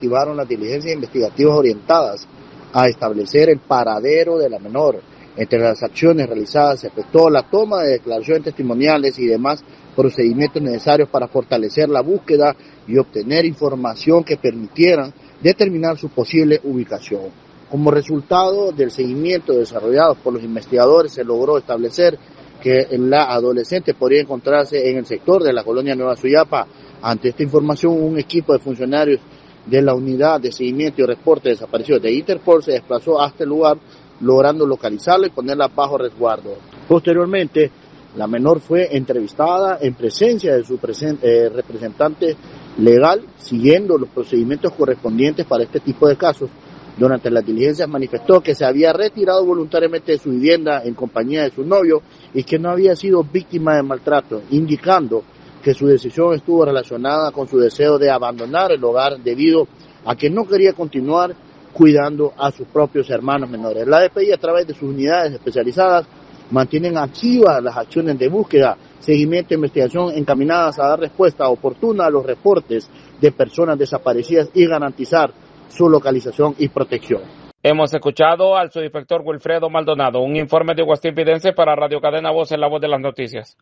activaron las diligencias investigativas orientadas a establecer el paradero de la menor. Entre las acciones realizadas se efectuó la toma de declaraciones testimoniales y demás procedimientos necesarios para fortalecer la búsqueda y obtener información que permitieran determinar su posible ubicación. Como resultado del seguimiento desarrollado por los investigadores, se logró establecer que la adolescente podría encontrarse en el sector de la colonia Nueva Suyapa. Ante esta información, un equipo de funcionarios de la unidad de seguimiento y reporte de desapariciones de Interpol se desplazó hasta el lugar, logrando localizarla y ponerla bajo resguardo. Posteriormente, la menor fue entrevistada en presencia de su representante legal, siguiendo los procedimientos correspondientes para este tipo de casos. Durante las diligencias manifestó que se había retirado voluntariamente de su vivienda en compañía de su novio y que no había sido víctima de maltrato, indicando que su decisión estuvo relacionada con su deseo de abandonar el hogar debido a que no quería continuar cuidando a sus propios hermanos menores. La DPI, a través de sus unidades especializadas, mantienen activas las acciones de búsqueda, seguimiento e investigación encaminadas a dar respuesta oportuna a los reportes de personas desaparecidas y garantizar su localización y protección. Hemos escuchado al subinspector Wilfredo Maldonado. Un informe de Agustín Pidense para Radio Cadena Voz en la voz de las noticias.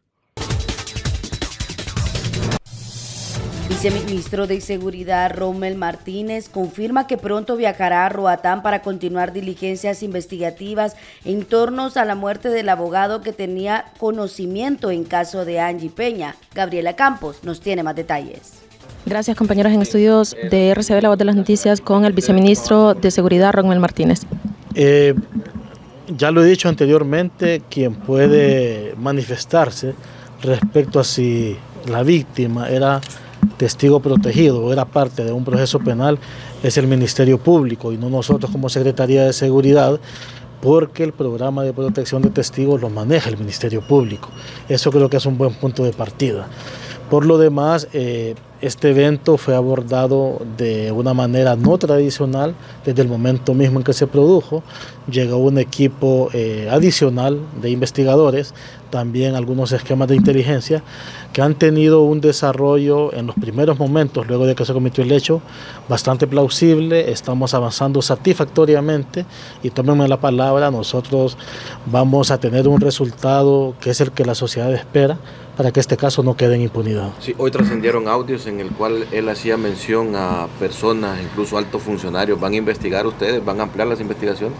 Viceministro de Seguridad Rommel Martínez confirma que pronto viajará a Roatán para continuar diligencias investigativas en torno a la muerte del abogado que tenía conocimiento en caso de Angie Peña. Gabriela Campos nos tiene más detalles. Gracias, compañeros en estudios de RCB, la voz de las noticias, con el viceministro de Seguridad Rommel Martínez. Ya lo he dicho anteriormente, quien puede manifestarse respecto a si la víctima era testigo protegido o era parte de un proceso penal es el Ministerio Público y no nosotros como Secretaría de Seguridad, porque el programa de protección de testigos lo maneja el Ministerio Público. Eso creo que es un buen punto de partida. Por lo demás, este evento fue abordado de una manera no tradicional desde el momento mismo en que se produjo. Llegó un equipo adicional de investigadores, también algunos esquemas de inteligencia que han tenido un desarrollo en los primeros momentos, luego de que se cometió el hecho, bastante plausible. Estamos avanzando satisfactoriamente y tómenme la palabra, nosotros vamos a tener un resultado que es el que la sociedad espera para que este caso no quede en impunidad. Sí, hoy trascendieron audios en el cual él hacía mención a personas, incluso altos funcionarios. ¿Van a investigar ustedes? ¿Van a ampliar las investigaciones?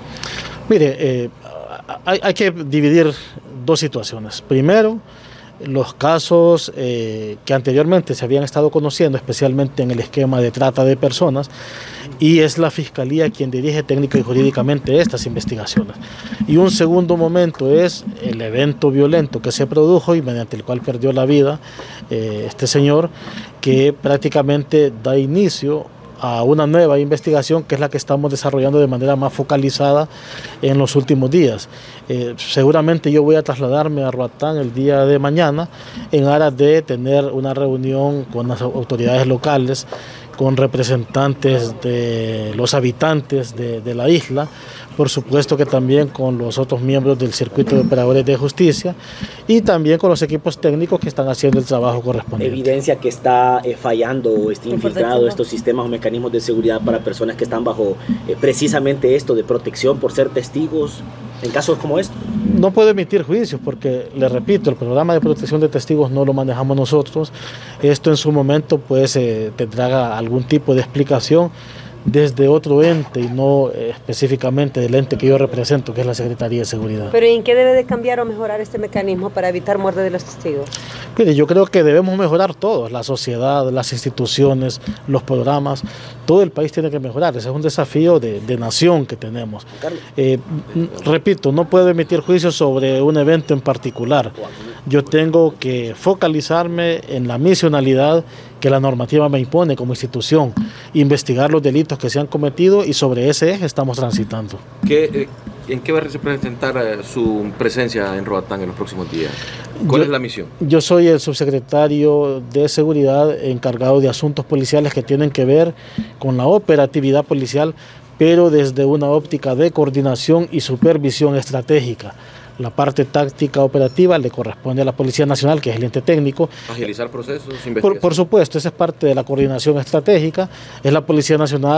Mire, hay que dividir dos situaciones. Primero, los casos que anteriormente se habían estado conociendo, especialmente en el esquema de trata de personas, y es la Fiscalía quien dirige técnica y jurídicamente estas investigaciones. Y un segundo momento es el evento violento que se produjo y mediante el cual perdió la vida este señor, que prácticamente da inicio a una nueva investigación que es la que estamos desarrollando de manera más focalizada en los últimos días. Seguramente yo voy a trasladarme a Roatán el día de mañana en aras de tener una reunión con las autoridades locales, con representantes de los habitantes de la isla, por supuesto que también con los otros miembros del circuito de operadores de justicia y también con los equipos técnicos que están haciendo el trabajo correspondiente. Evidencia que está fallando o está infiltrado estos sistemas o mecanismos de seguridad para personas que están bajo precisamente esto de protección por ser testigos en casos como este. No puedo emitir juicios porque, le repito, el programa de protección de testigos no lo manejamos nosotros. Esto en su momento pues tendrá algún tipo de explicación desde otro ente y no específicamente del ente que yo represento, que es la Secretaría de Seguridad. ¿Pero en qué debe de cambiar o mejorar este mecanismo para evitar muerte de los testigos? Mire, yo creo que debemos mejorar todos, la sociedad, las instituciones, los programas, todo el país tiene que mejorar. Ese es un desafío de nación que tenemos. Repito, no puedo emitir juicios sobre un evento en particular. Yo tengo que focalizarme en la misionalidad que la normativa me impone como institución, investigar los delitos que se han cometido y sobre ese eje estamos transitando. ¿En qué va a representar su presencia en Roatán en los próximos días? ¿Cuál es la misión? Yo soy el subsecretario de Seguridad encargado de asuntos policiales que tienen que ver con la operatividad policial, pero desde una óptica de coordinación y supervisión estratégica. La parte táctica operativa le corresponde a la Policía Nacional, que es el ente técnico. Agilizar procesos, investigación. Por supuesto, esa es parte de la coordinación estratégica, es la Policía Nacional